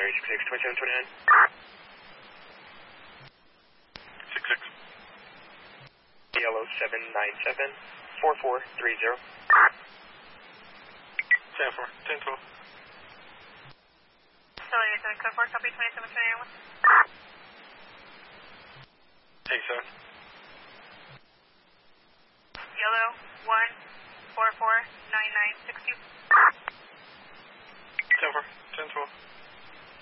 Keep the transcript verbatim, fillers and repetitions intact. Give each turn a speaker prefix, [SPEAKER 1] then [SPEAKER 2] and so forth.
[SPEAKER 1] January six six, twenty-seven twenty-nine.
[SPEAKER 2] six six.
[SPEAKER 1] Yellow seven nine seven, four four three zero.
[SPEAKER 2] ten four, ten twelve.
[SPEAKER 3] Facility seven code four, copy twenty-seven twenty-nine.
[SPEAKER 2] eight seven.
[SPEAKER 3] Yellow one